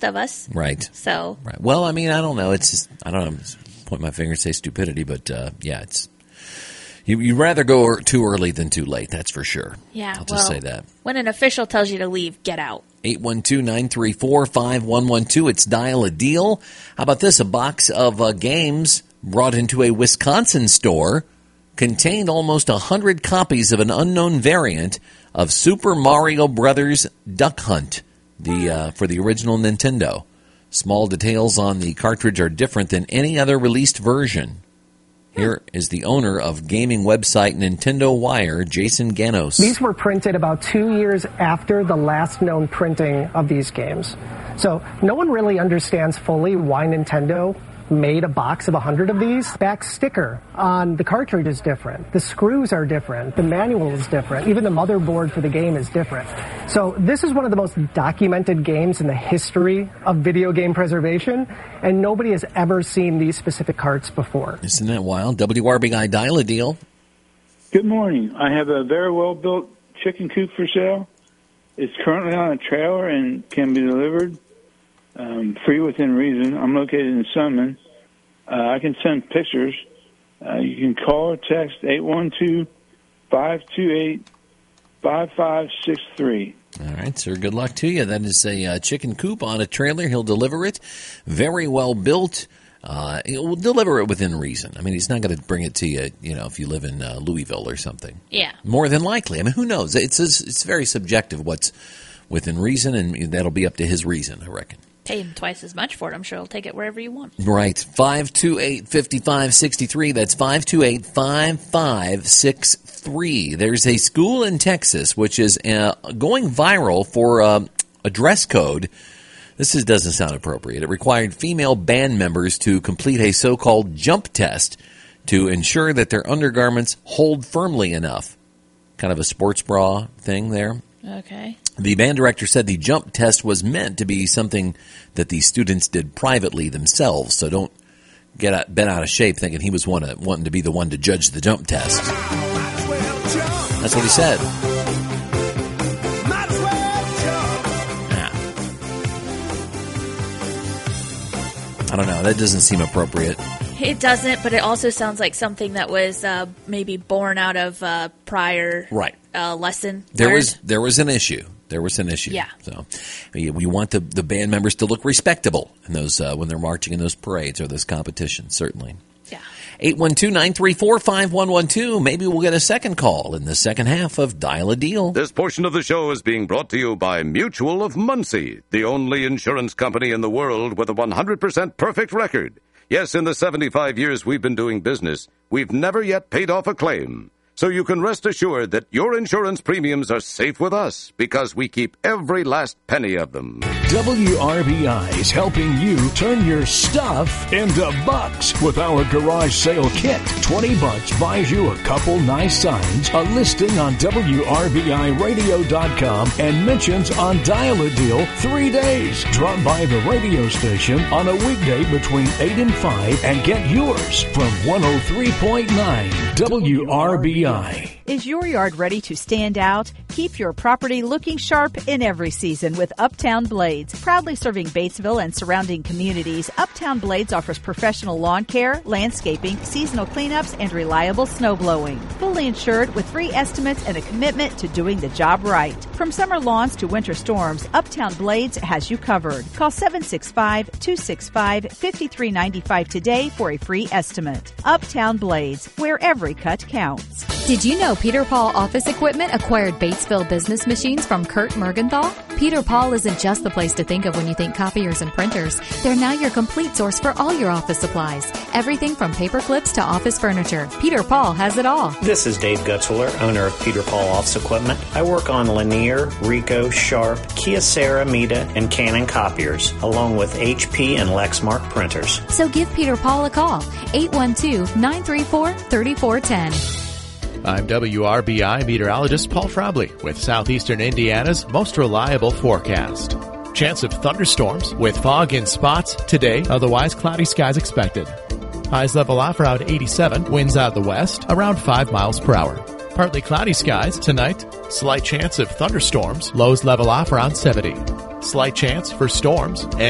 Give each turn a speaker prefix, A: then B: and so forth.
A: most of us.
B: Right.
A: So.
B: Right. Well, I mean, I don't know. It's just, I don't know. Point my finger and say stupidity, but it's. You'd rather go too early than too late, that's for sure.
A: Yeah,
B: I'll just say that.
A: When an official tells you to leave, get out.
B: 812-934-5112. It's Dial a Deal. How about this? A box of games brought into a Wisconsin store contained almost 100 copies of an unknown variant of Super Mario Brothers Duck Hunt for the original Nintendo. Small details on the cartridge are different than any other released version. Here is the owner of gaming website Nintendo Wire, Jason Ganos.
C: These were printed about 2 years after the last known printing of these games. So no one really understands fully why Nintendo made a box of 100 of these. Back sticker on the cartridge is different. The screws are different. The manual is different. Even the motherboard for the game is different. So this is one of the most documented games in the history of video game preservation, and nobody has ever seen these specific carts before.
B: Isn't that wild? WRB Guy, Dial a Deal.
D: Good morning. I have a very well-built chicken coop for sale. It's currently on a trailer and can be delivered free within reason. I'm located in Sunman. I can send pictures. You can call or text 812-528-5563.
B: All right, sir. Good luck to you. That is a chicken coop on a trailer. He'll deliver it. Very well built. He'll deliver it within reason. I mean, he's not going to bring it to you, if you live in Louisville or something.
A: Yeah.
B: More than likely. I mean, who knows? It's very subjective what's within reason, and that'll be up to his reason, I reckon.
A: Pay him twice as much for it. I'm sure he'll take it wherever you want.
B: Right. 528-5563. That's 528-5563. There's a school in Texas which is going viral for a dress code. This doesn't sound appropriate. It required female band members to complete a so-called jump test to ensure that their undergarments hold firmly enough. Kind of a sports bra thing there.
A: Okay.
B: The band director said the jump test was meant to be something that the students did privately themselves, so don't get bent out of shape thinking he was wanting to be the one to judge the jump test. That's what he said. I don't know. That doesn't seem appropriate.
A: It doesn't, but it also sounds like something that was maybe born out of prior lesson.
B: There was an issue. There was an issue.
A: Yeah.
B: So we want the band members to look respectable in those when they're marching in those parades or those competitions, certainly.
A: Yeah.
B: 812-934-5112. Maybe we'll get a second call in the second half of Dial a Deal.
E: This portion of the show is being brought to you by Mutual of Muncie, the only insurance company in the world with a 100% perfect record. Yes, in the 75 years we've been doing business, we've never yet paid off a claim. So you can rest assured that your insurance premiums are safe with us because we keep every last penny of them.
F: WRBI is helping you turn your stuff into bucks with our garage sale kit. $20 buys you a couple nice signs, a listing on WRBIRadio.com, and mentions on Dial a Deal 3 days. Drop by the radio station on a weekday between 8 and 5 and get yours from 103.9 WRBI.
G: Is your yard ready to stand out? Keep your property looking sharp in every season with Uptown Blades. Proudly serving Batesville and surrounding communities, Uptown Blades offers professional lawn care, landscaping, seasonal cleanups, and reliable snow blowing. Fully insured with free estimates and a commitment to doing the job right. From summer lawns to winter storms, Uptown Blades has you covered. Call 765-265-5395 today for a free estimate. Uptown Blades, where every cut counts.
H: Did you know Peter Paul Office Equipment acquired Batesville business machines from Kurt Mergenthal? Peter Paul isn't just the place to think of when you think copiers and printers. They're now your complete source for all your office supplies. Everything from paper clips to office furniture. Peter Paul has it all.
I: This is Dave Gutzler, owner of Peter Paul Office Equipment. I work on Lanier, Ricoh, Sharp, Kyocera, Mita, and Canon copiers, along with HP and Lexmark printers.
H: So give Peter Paul a call, 812-934-3410.
J: I'm WRBI meteorologist Paul Frobley with Southeastern Indiana's most reliable forecast. Chance of thunderstorms with fog in spots today, otherwise cloudy skies expected. Highs level off around 87, winds out of the west around 5 miles per hour. Partly cloudy skies tonight, slight chance of thunderstorms, lows level off around 70. Slight chance for storms and